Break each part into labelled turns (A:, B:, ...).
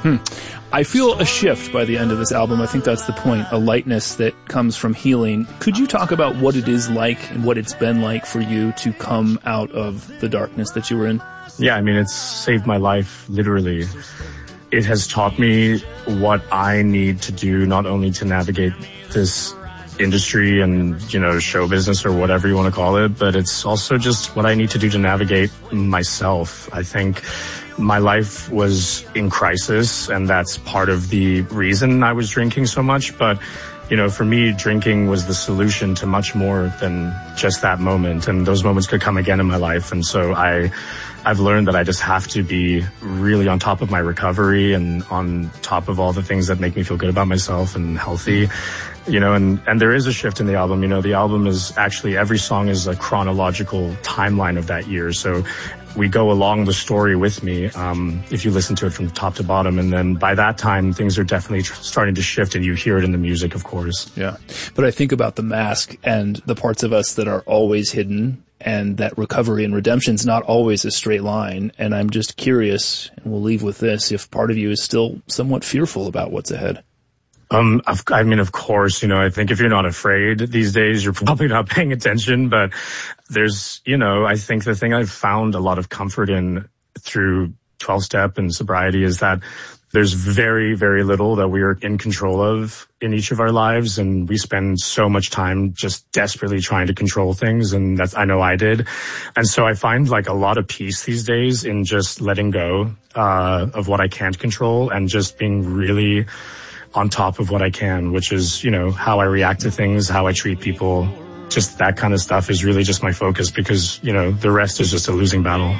A: I feel a shift by the end of this album. I think that's the point, a lightness that comes from healing. Could you talk about what it is like and what it's been like for you to come out of the darkness that you were in?
B: Yeah, I mean, it's saved my life, literally. It has taught me what I need to do, not only to navigate this industry and, show business or whatever you want to call it, but it's also just what I need to do to navigate myself. I think my life was in crisis, and that's part of the reason I was drinking so much. But, for me, drinking was the solution to much more than just that moment. And those moments could come again in my life. And so I've learned that I just have to be really on top of my recovery and on top of all the things that make me feel good about myself and healthy. And there is a shift in the album. The album is actually, every song is a chronological timeline of that year. So we go along the story with me, if you listen to it from top to bottom. And then by that time, things are definitely starting to shift, and you hear it in the music, of course.
A: Yeah. But I think about the mask and the parts of us that are always hidden, and that recovery and redemption's not always a straight line. And I'm just curious, and we'll leave with this, if part of you is still somewhat fearful about what's ahead.
B: Of course, I think if you're not afraid these days, you're probably not paying attention. But there's, I think the thing I've found a lot of comfort in through 12-step and sobriety is that there's very, very little that we are in control of in each of our lives. And we spend so much time just desperately trying to control things. And I know I did. And so I find like a lot of peace these days in just letting go, of what I can't control, and just being really on top of what I can, which is, how I react to things, how I treat people. Just that kind of stuff is really just my focus, because, the rest is just a losing battle.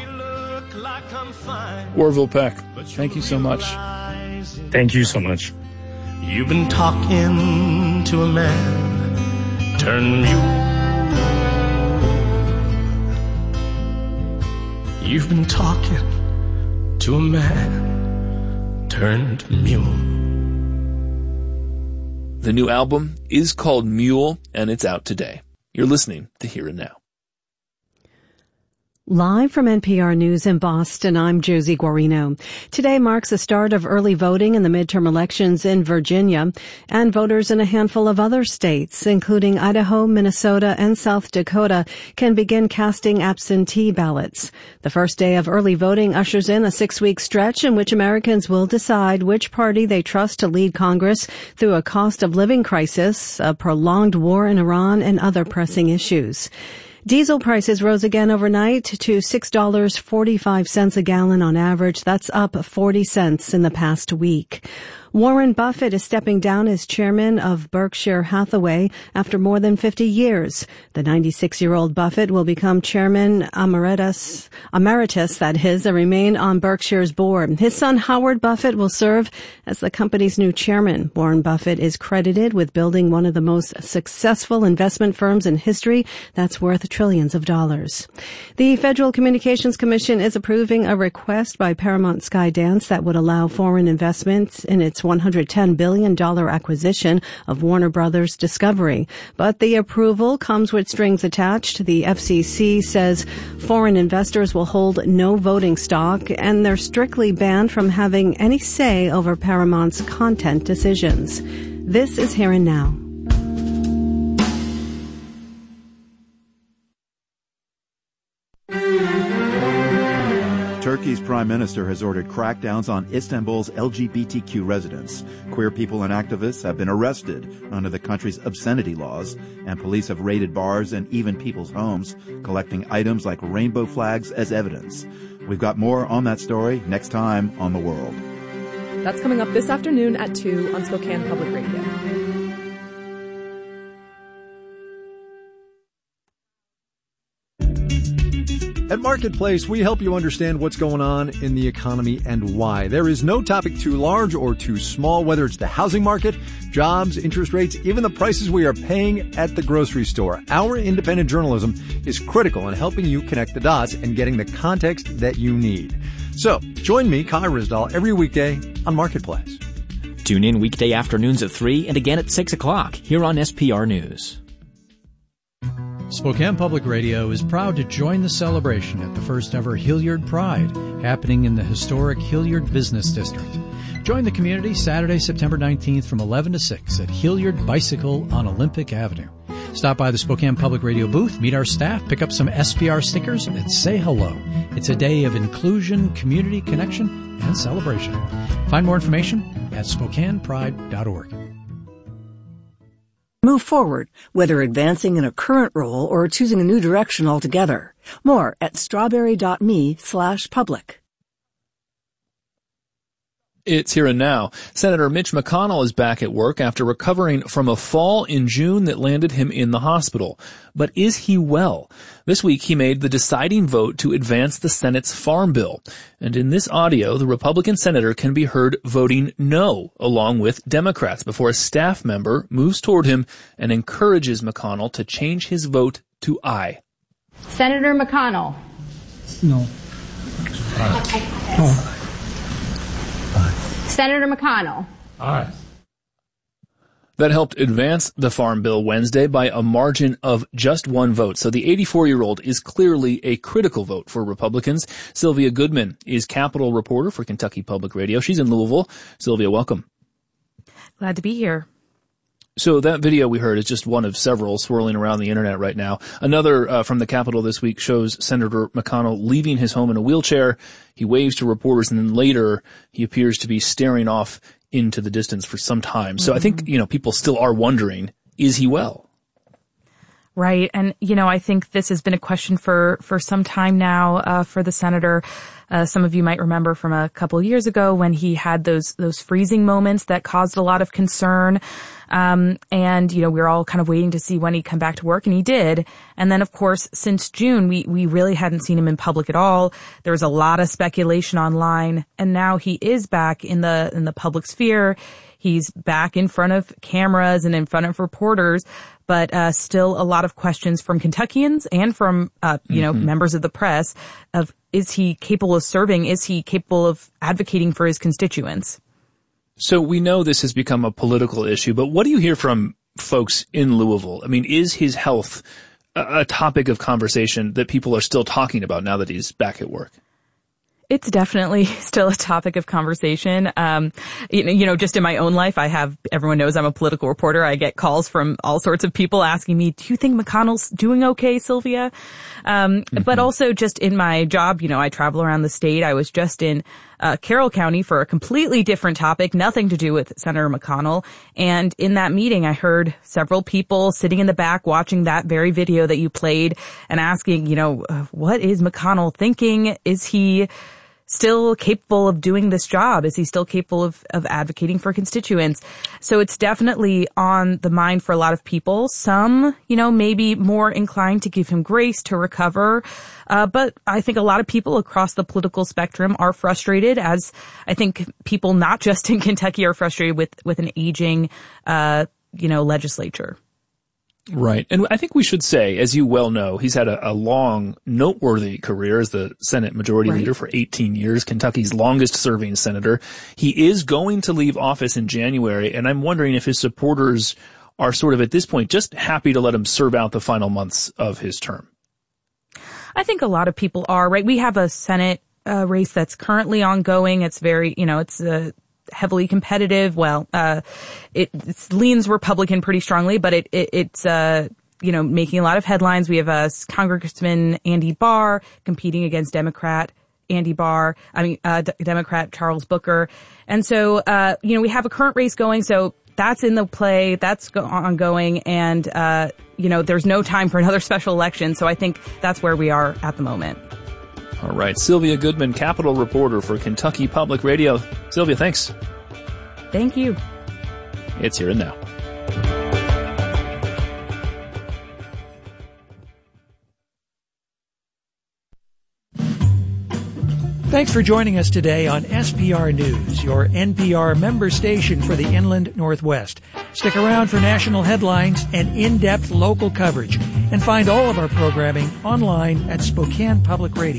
A: Orville Peck, thank you so much.
B: Thank you so much.
C: You've been talking to a man turned mule. You've been talking to a man turned mule.
A: The new album is called Mule, and it's out today. You're listening to Here and Now.
D: Live from NPR News in Boston, I'm Josie Guarino. Today marks the start of early voting in the midterm elections in Virginia, and voters in a handful of other states, including Idaho, Minnesota, and South Dakota, can begin casting absentee ballots. The first day of early voting ushers in a 6-week stretch in which Americans will decide which party they trust to lead Congress through a cost of living crisis, a prolonged war in Iran, and other pressing issues. Diesel prices rose again overnight to $6.45 a gallon on average. That's up 40 cents in the past week. Warren Buffett is stepping down as chairman of Berkshire Hathaway after more than 50 years. The 96-year-old Buffett will become chairman emeritus, and remain on Berkshire's board. His son Howard Buffett will serve as the company's new chairman. Warren Buffett is credited with building one of the most successful investment firms in history that's worth trillions of dollars. The Federal Communications Commission is approving a request by Paramount Skydance that would allow foreign investments in its $110 billion acquisition of Warner Brothers Discovery. But the approval comes with strings attached. The FCC says foreign investors will hold no voting stock, and they're strictly banned from having any say over Paramount's content decisions. This is Here and Now.
E: Turkey's prime minister has ordered crackdowns on Istanbul's LGBTQ residents. Queer people and activists have been arrested under the country's obscenity laws, and police have raided bars and even people's homes, collecting items like rainbow flags as evidence. We've got more on that story next time on The World.
F: That's coming up this afternoon at 2 on Spokane Public Radio.
G: At Marketplace, we help you understand what's going on in the economy and why. There is no topic too large or too small, whether it's the housing market, jobs, interest rates, even the prices we are paying at the grocery store. Our independent journalism is critical in helping you connect the dots and getting the context that you need. So, join me, Kai Ryssdal, every weekday on Marketplace.
H: Tune in weekday afternoons at 3 and again at 6 o'clock here on SPR News.
I: Spokane Public Radio is proud to join the celebration at the first ever Hilliard Pride, happening in the historic Hilliard Business District. Join the community Saturday, September 19th from 11 to 6 at Hilliard Bicycle on Olympic Avenue. Stop by the Spokane Public Radio booth, meet our staff, pick up some SPR stickers, and say hello. It's a day of inclusion, community connection, and celebration. Find more information at SpokanePride.org.
J: Move forward, whether advancing in a current role or choosing a new direction altogether. More at strawberry.me/public.
A: It's here and now. Senator Mitch McConnell is back at work after recovering from a fall in June that landed him in the hospital. But is he well? This week he made the deciding vote to advance the Senate's farm bill. And in this audio, the Republican senator can be heard voting no along with Democrats before a staff member moves toward him and encourages McConnell to change his vote to aye.
K: Senator McConnell.
L: No.
K: Senator McConnell.
L: Aye.
A: That helped advance the Farm Bill Wednesday by a margin of just one vote. So the 84-year-old is clearly a critical vote for Republicans. Sylvia Goodman is Capitol reporter for Kentucky Public Radio. She's in Louisville. Sylvia, welcome.
M: Glad to be here.
A: So that video we heard is just one of several swirling around the internet right now. Another from the Capitol this week shows Senator McConnell leaving his home in a wheelchair. He waves to reporters, and then later he appears to be staring off into the distance for some time. So I think, people still are wondering, is he well?
M: Right. And, I think this has been a question for some time now for the senator. Some of you might remember from a couple of years ago when he had those freezing moments that caused a lot of concern. We were all kind of waiting to see when he'd come back to work, and he did. And then, of course, since June, we really hadn't seen him in public at all. There was a lot of speculation online, and now he is back in the public sphere. He's back in front of cameras and in front of reporters, but still a lot of questions from Kentuckians and from, members of the press of, is he capable of serving? Is he capable of advocating for his constituents?
A: So we know this has become a political issue, but what do you hear from folks in Louisville? I mean, is his health a topic of conversation that people are still talking about now that he's back at work?
M: It's definitely still a topic of conversation. Just in my own life, everyone knows I'm a political reporter. I get calls from all sorts of people asking me, do you think McConnell's doing okay, Sylvia? But also just in my job, I travel around the state. I was just in Carroll County for a completely different topic, nothing to do with Senator McConnell. And in that meeting, I heard several people sitting in the back watching that very video that you played and asking, what is McConnell thinking? Is he still capable of doing this job? Is he still capable of advocating for constituents? So it's definitely on the mind for a lot of people. Some, maybe more inclined to give him grace to recover. But I think a lot of people across the political spectrum are frustrated, as I think people not just in Kentucky are frustrated with an aging, legislature.
A: Right. And I think we should say, as you well know, he's had a long, noteworthy career as the Senate Majority Leader for 18 years, Kentucky's longest-serving senator. He is going to leave office in January, and I'm wondering if his supporters are sort of at this point just happy to let him serve out the final months of his term.
M: I think a lot of people are, right? We have a Senate race that's currently ongoing. It's very, it's heavily competitive. Well, it leans Republican pretty strongly, but it's making a lot of headlines. We have Congressman Andy Barr competing against Democrat Charles Booker. And so, we have a current race going. So that's in the play. That's ongoing. And, there's no time for another special election. So I think that's where we are at the moment.
A: All right. Sylvia Goodman, Capitol reporter for Kentucky Public Radio. Sylvia, thanks.
M: Thank you.
A: It's Here and Now.
I: Thanks for joining us today on SPR News, your NPR member station for the Inland Northwest. Stick around for national headlines and in-depth local coverage, and find all of our programming online at Spokane Public Radio.